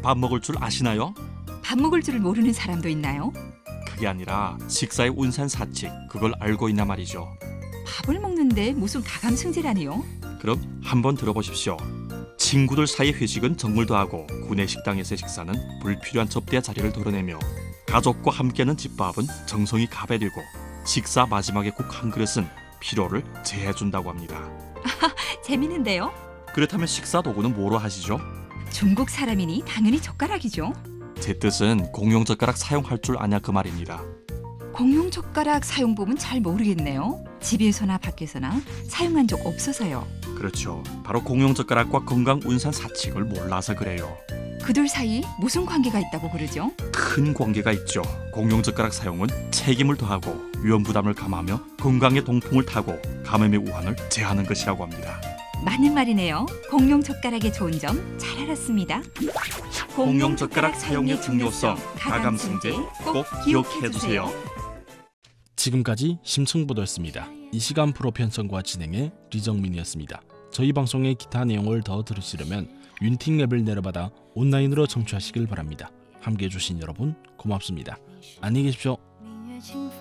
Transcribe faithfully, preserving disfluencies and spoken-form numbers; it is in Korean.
밥 먹을 줄 아시나요? 밥 먹을 줄을 모르는 사람도 있나요? 그게 아니라 식사의 운산사칙, 그걸 알고 있나 말이죠. 밥을 먹는데 무슨 가감승지라니요? 그럼 한번 들어보십시오. 친구들 사이 회식은 정물도 하고 구내 식당에서의 식사는 불필요한 접대의 자리를 덜어내며 가족과 함께하는 집밥은 정성이 가베되고 식사 마지막에 국 한 그릇은 피로를 제해준다고 합니다. 재미있는데요? 그렇다면 식사 도구는 뭐로 하시죠? 중국 사람이니 당연히 젓가락이죠. 제 뜻은 공용 젓가락 사용할 줄 아냐 그 말입니다. 공용 젓가락 사용법은 잘 모르겠네요. 집에서나 밖에서나 사용한 적 없어서요. 그렇죠. 바로 공용 젓가락과 건강 운산 사칙을 몰라서 그래요. 그들 사이 무슨 관계가 있다고 그러죠? 큰 관계가 있죠. 공용 젓가락 사용은 책임을 더하고 위험 부담을 감하며 건강의 동풍을 타고 감염의 우환을 제하는 것이라고 합니다. 맞는 말이네요. 공용 젓가락의 좋은 점 잘 알았습니다. 공용 젓가락 사용의 중요성, 가감승제 꼭 기억해 주세요. 지금까지 심층보도였습니다. 이 시간 프로 편성과 진행의 리정민이었습니다. 저희 방송의 기타 내용을 더 들으시려면 윤팅 앱을 내려받아 온라인으로 청취하시길 바랍니다. 함께해 주신 여러분 고맙습니다. 안녕히 계십시오.